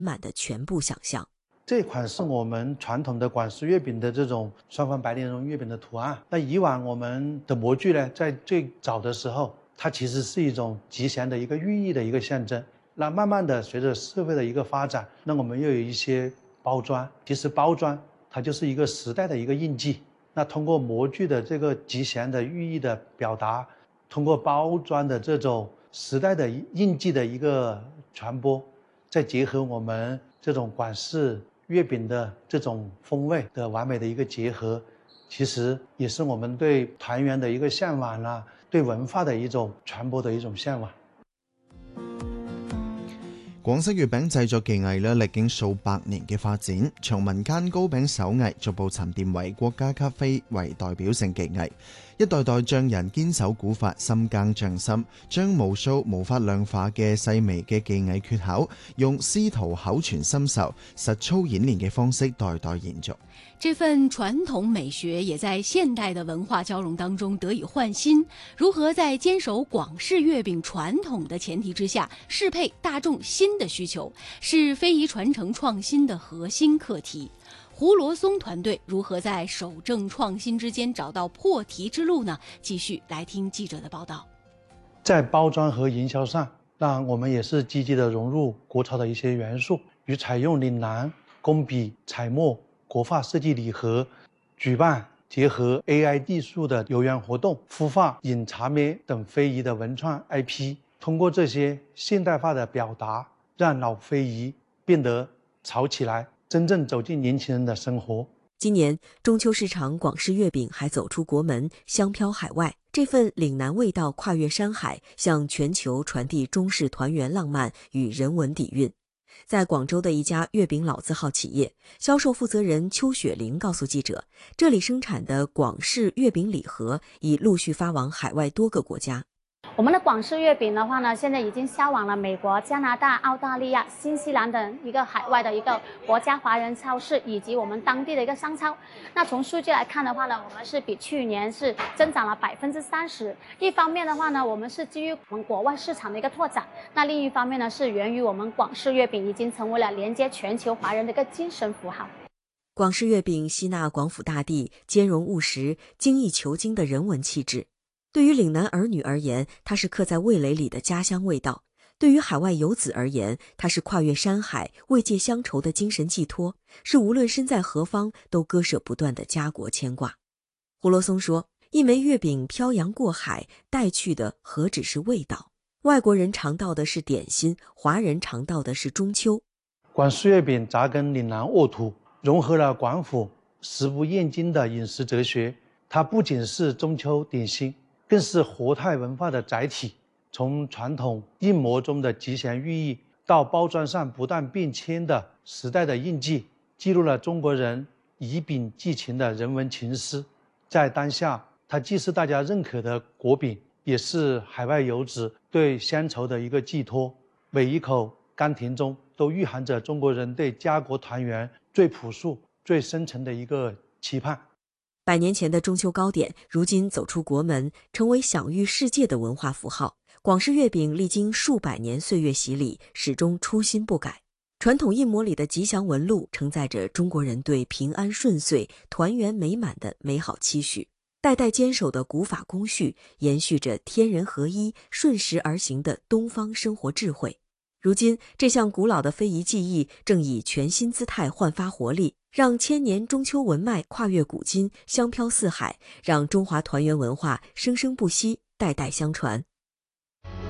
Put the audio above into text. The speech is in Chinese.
满的全部想象。 这款是我们传统的广式月饼的这种双黄白莲蓉月饼的图案。那以往我们的模具呢，在最早的时候，它其实是一种吉祥的一个寓意的一个象征。那慢慢的随着社会的一个发展，那我们又有一些包装，其实包装它就是一个时代的一个印记。那通过模具的这个吉祥的寓意的表达，通过包装的这种时代的印记的一个传播，再结合我们这种广式月饼的这种风味的完美的一个结合，其实也是我们对团圆的一个向往啊，对文化的一种传播的一种向往。 廣式月餅製作技藝歷經數百年嘅發展，從民間糕餅手藝逐步沉澱為國家級非為代表性技藝，一代代匠人堅守古法，深耕匠心，將無數無法量化嘅細微嘅技藝缺口，用師徒口傳心授、實操演練嘅方式代代延續。 这份传统美学也在现代的文化交融当中得以焕新。如何在坚守广式月饼传统的前提之下，适配大众新的需求，是非遗传承创新的核心课题。胡罗松团队如何在守正创新之间找到破题之路呢？继续来听记者的报道。 在包装和营销上，让我们也是积极的融入国潮的一些元素，与采用岭南、工笔、彩墨、国画设计礼盒，举办结合 AI 技术的游园活动，孵化饮茶咩等非遗的文创 IP， 通过这些现代化的表达，让老非遗变得潮起来，真正走进年轻人的生活。 今年中秋市场广式月饼还走出国门，香飘海外。这份岭南味道跨越山海，向全球传递中式团圆浪漫与人文底蕴。在广州的一家月饼老字号企业，销售负责人邱雪玲告诉记者，这里生产的广式月饼礼盒已陆续发往海外多个国家。 我们的广式月饼的话呢，现在已经销往了美国、加拿大、澳大利亚、新西兰等一个海外的一个国家华人超市，以及我们当地的一个商超。那从数据来看的话呢，我们是比去年是增长了30%。一方面的话呢，我们是基于我们国外市场的一个拓展；那另一方面呢，是源于我们广式月饼已经成为了连接全球华人的一个精神符号。 广式月饼吸纳广府大地兼容务实、精益求精的人文气质。对于岭南儿女而言，它是刻在味蕾里的家乡味道；对于海外游子而言，它是跨越山海、慰藉乡愁的精神寄托，是无论身在何方都割舍不断的家国牵挂。胡罗松说，一枚月饼漂洋过海，带去的何止是味道？外国人尝到的是点心，华人尝到的是中秋。 广式月饼扎根岭南沃土，融合了广府食不厌精的饮食哲学，它不仅是中秋点心，更是活态文化的载体。从传统印模中的吉祥寓意，到包装上不断变迁的时代的印记，记录了中国人以饼寄情的人文情思。在当下，它既是大家认可的国饼，也是海外游子对乡愁的一个寄托。每一口甘甜中都蕴含着中国人对家国团圆最朴素、最深沉的一个期盼。 100年前的中秋糕点，如今走出国门，成为享誉世界的文化符号。广式月饼历经数百年岁月洗礼，始终初心不改。传统印模里的吉祥纹路，承载着中国人对平安顺遂、团圆美满的美好期许。代代坚守的古法工序，延续着天人合一、顺时而行的东方生活智慧。如今，这项古老的非遗技艺正以全新姿态焕发活力，让千年中秋文脉跨越古今，香飘四海，让中华团圆文化生生不息，代代相传。